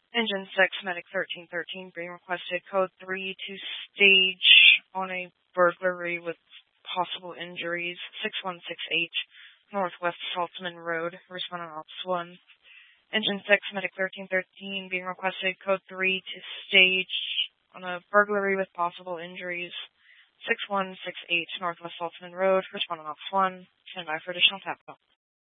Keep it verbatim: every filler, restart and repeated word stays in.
Engine six, Medic thirteen thirteen, being requested code three to stage on a burglary with possible injuries, six one six eight, Northwest Saltzman Road, responding Ops one. Engine six, Medic thirteen thirteen, being requested code three to stage on a burglary with possible injuries, six one six eight, Northwest Saltzman Road, responding Ops one. Stand by for additional tap call.